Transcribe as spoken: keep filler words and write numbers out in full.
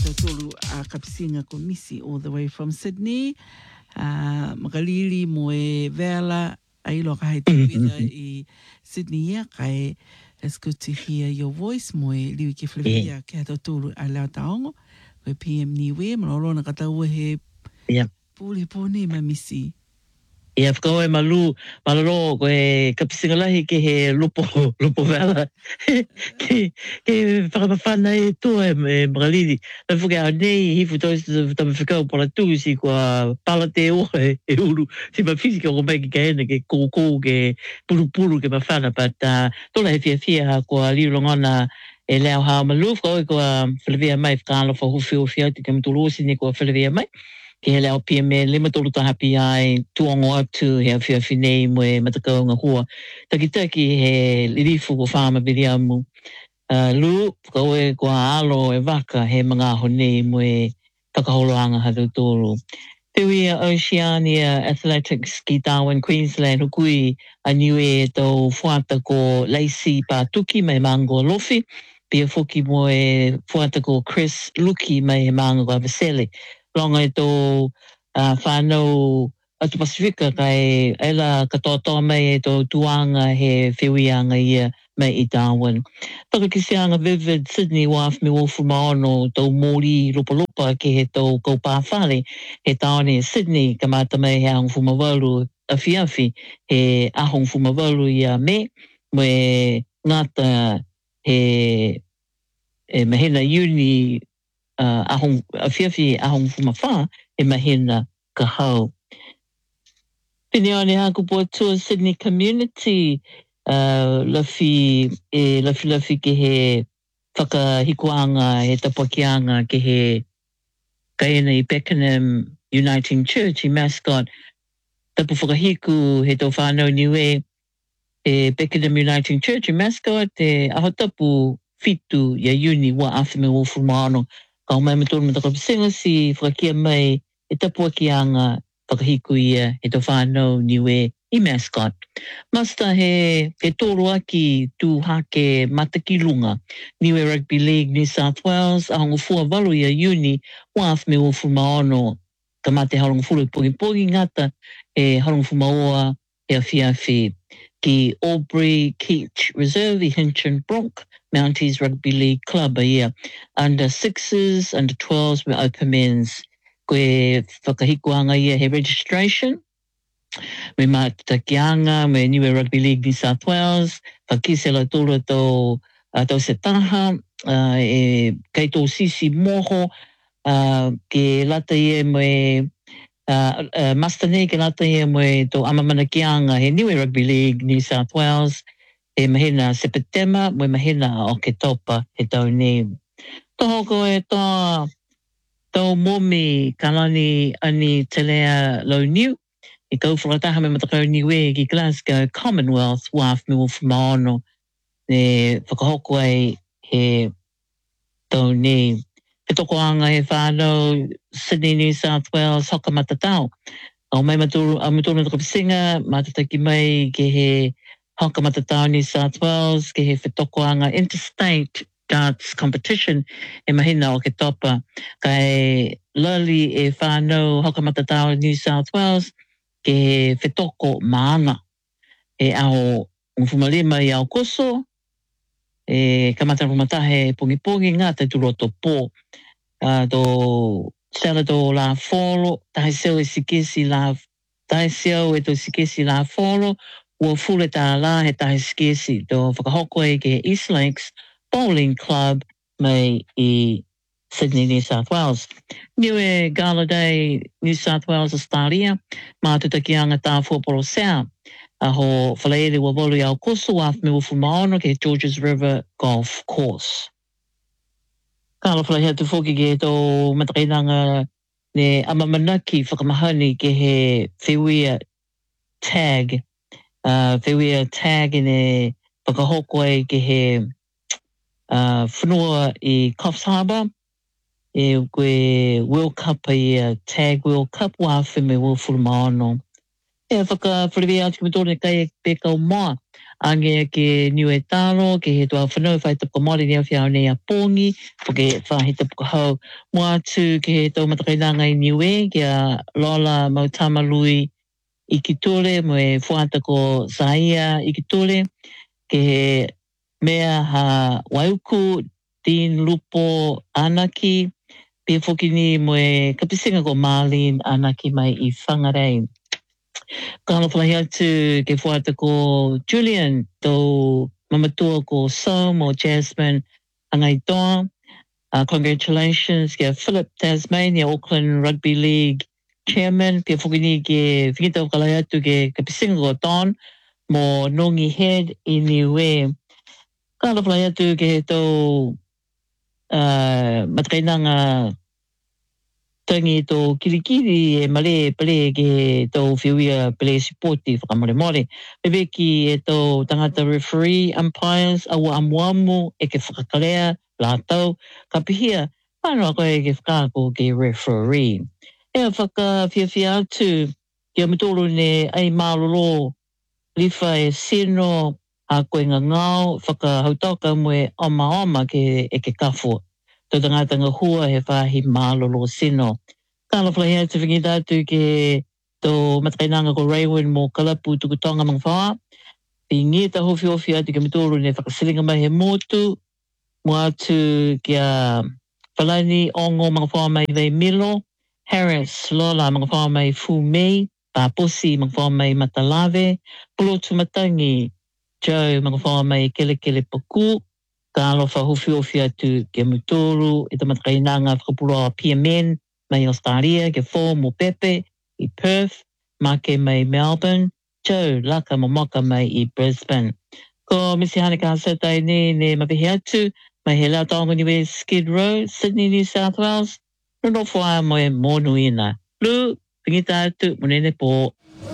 tolu a kapisinga ko misi all the way from Sydney. Uh, makalili mo e vela ailo ka hai tuwida i Sydney ia kai it's good to hear your voice mo e liwi ke Flavia ke hato tolu a lao taongo koe P M niwe malolo na kataua he puli pone ma misi. Ia whakau e malu, malaro koe kapisinga lahi ke he lupo, lupo vela. ke, ke whakamawhana e toa e makalili. Na whuke au nei hifu tois tama whakau pala tūsi kua pala te oa e uru. Si ma fisika ko mai ki ka ena ke kōkō ke puru puru ke mawhana. But uh, tola he fia fia kua liulongona e leo hao malu. Whakau e kua Flavia mai whakaala whahuwhi o fia te kamtolosi ni kua Flavia mai. Ke he leo P M e lima tolu tahapi ai tuongo atu he awhia whinei mo e matakau ngā hua. Taki taki he lirifu ko whama biri amu. Uh, Lu, kau e kua alo e waka he mga honei mo e takaholoanga hatu tōru. Te wia Oceania Athletics ki Darwin, Queensland, hukui a niwe e tau whuata ko Lacey Pātuki mai mango lofi. Pia fuki mo e whuata ko Chris Luki mai he mango Avasele. Longa e tō uh, whānau atu Pasifika kai ela katoa mai e tō tuanga he whiwianga ia mai i Darwin. Whakakisianga Vivid Sydney waf me wofu maono tō mōri lupa-lupa ke he tō kaupāwhare he taone Sydney ka mata mai he ahong fumawalu a fiafi he ahong fumawalu ia me me ngata he e mahina uni Uh, ahong afiafi ahong fumawha e mahina ka hau. Pini ane haku po tua Sydney Community uh, lafi e lafi lafi ke he whakahikuanga he tapakianga ke he kaena i Beckenham Uniting Church i Mascot. Tapu whakahiku he tō whānau niwe e Beckenham Uniting Church i Mascot e aho tapu fitu ia uni wa awhime o fulmaano. Kau mai matonu mataka pisenga si whakakia mai e tapua ki anga whakahiku ia e to whanau niwe i Mascot. Masta he he tōru aki tū hake matakilunga niwe Rugby League New South Wales ahongo fua walu ia uni waf me o fumaono ka mate harongo fulu pogi pogi ngata e harongo fumaoa e a fiafi ki Albury Keach Reserve i Hinchin Bronk Mounties Rugby League Club a year. Under sixes, under twelves, we open men's. Koe whakahikuanga ia he registration. Me matakianga, me niwe Rugby League New South Wales. Whakisela tōra tō tō se taha, uh, e kei tō sisi moho, uh, ke lata ia me uh, uh, Mastane ke lata ia me tō amamanakianga he niwe Rugby League New South Wales. E mahina Sepetema, mo mahina o ke topa he tau nei. Tohoko e tā tau momi kalani ani telea lau niu. I kau whakataha me matakau niwe ki Glasgow Commonwealth waf me wolf maono. Ne whakahoko ai he tau nei. He toko anga he whānau Sydney, New South Wales, hoka matatau. Au mai maturu, au maturu na kapisinga, matataki mai ke he Hoka matatau New South Wales, ke he whetokoanga interstate darts competition e mahina o ke topa. Kai lali e whanau Hoka matatau New South Wales, ke he whetoko maana. E ao ngfumalima i ao koso, e kamata rumatahe pungi pungi ngā te turoto pō. Uh, do sela do la folo, tahi seo e sikesi la, tahi seo e to sikesi la folo, Ua fule tā la he tahi skesi do whakahoko e ke East Lakes Bowling Club mai i Sydney, New South Wales. Niwe Gala Day, New South Wales Australia, mātutaki anga tā Fōporo Sea. Aho whaleere wa wolu au koso af me ufu maono ke Georges River Golf Course. Kala whalahea tu whoki ke tō matakainanga ne amamanaki whakamahani ke he whiwia tag Uh, whiwia tag in e whakahoko e ke he uh, whanua i Coffs Harbour e koe World Cup i uh, tag World Cup wawhi me wolfuru maono. E whaka whiwia atu ki mitore kai e pekau moa ange ke niue talo, ke he tua whanau whai tapu mori ni au whiau nei a pongi, po ke whahi tapu hau mua atu ke he tau matakainanga i niue, ke a lola mautama lui i ki tole, mo e whuata ko saia i ki tole, ke he mea ha waiuku, din lupo anaki, pe foki ni mo e kapisinga ko Marlene anaki mai i whangarei. Kāna whalahi atu ke whuata ko Julian, tō mamatua ko Som o Jasmine angai toa. Uh, congratulations ke Philip Tasmania, Auckland Rugby League Chairman, pe foki ni ke whikita o kalai atu ke kapisinga ko Don, mo Nongi Head i niue. Kāna whalahi atu ke tō uh, matakainanga tangi tō kirikiri e male pale ke tō whiuia pale supporti whakamore more. Pepe ki e tō tangata referee umpires awa amuamu e ke whakakarea lātau. Ka pihia, whanau koe ke whakako ke referee. Ea whaka whiawhia atu ki a mitoro ne ai mālolo liwha e sino a koe ngā ngāo whaka hautauka moe oma oma ke e ke kafo. Tō tangata ngā hua he whahi mālolo sino. Kāna whalahi atu whingita atu ke tō matakainanga ko Raywin mō kalapu tuku tonga mga whaa. I ngia ta hofi hofi atu ke mitoro ne whakasilinga mai he motu. Mo atu ki a whalani ongo mga whaa mai vei Milo. Harris Lola mga whaa mai Fu Mei. Paposi mga whaa mai Matalave. Pulotu Matangi Joe mga whaa mai Kele Kele Paku. Kāna wha hofi hofi atu ke mitoro e ta matakainanga whakapuroa P M N. Mai Australia, ke fō mo Pepe i Perth, ma ke mai Melbourne, Joe laka mo moka mai i Brisbane. Ko misi hane ka hasetai ne ne mapihi atu, mai he lau taonga niwe Skid Row, Sydney, New South Wales, no no whaia mo e mōnuina. Lu, pingita atu, munene po.